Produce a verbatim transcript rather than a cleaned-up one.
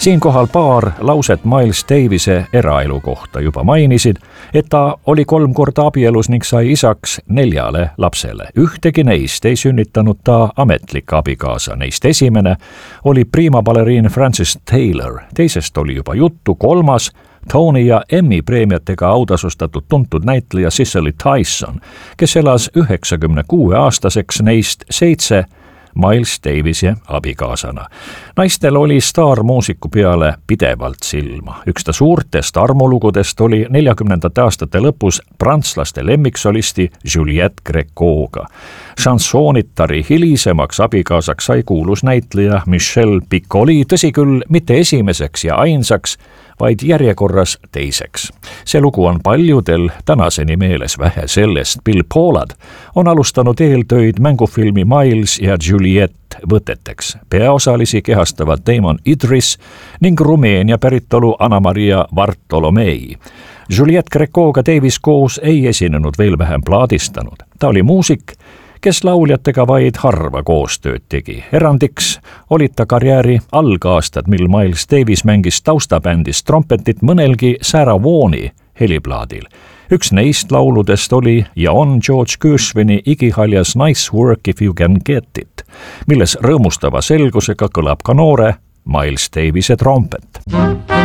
Siinkohal paar lauset Miles Davise eraelu kohta. Juba mainisid, et ta oli kolm korda abielus ning sai isaks neljale lapsele. Ühtegi neist ei sünnitanud ta ametlik abikaasa. Neist esimene oli priimabaleriin Frances Taylor. Teisest oli juba juttu, kolmas Tony ja Emmy preemiatega autasustatud tuntud näitleja Cicely Tyson, kes elas üheksakümne kuue aastaseks, neist seitse Miles Davise abikaasana. Naistel oli staarmuusiku peale pidevalt silma. Üks ta suurtest armulugudest oli neljakümnendate aastate lõpus prantslaste lemmiksolisti Juliette Grécoga. Šansoonitari hilisemaks abikaasaks sai kuulus näitleja Michel Piccoli, tõsi küll mitte esimeseks ja ainsaks, vaid järjekorras teiseks. See lugu on paljudel tänaseni meeles, vähe sellest. Bill Pollard on alustanud eeltöid mängufilmi Miles ja Juliette võteteks. Peaosalisi kehastavad Damon Idris ning Rumeenia päritolu Anna-Maria Vartolomei. Juliette Grécoga Davis koos ei esinenud, veel vähem plaadistanud. Ta oli muusik, kes lauljatega vaid harva koostööd tegi. Erandiks olid ta karjääri algaastad, mil Miles Davis mängis taustabändis trompetit mõnelgi Sarah Vaughan'i heliplaadil. Üks neist lauludest oli ja on George Gershwini igihaljas Nice Work If You Can Get It, milles rõõmustava selgusega kõlab ka noore Miles Davise trompet.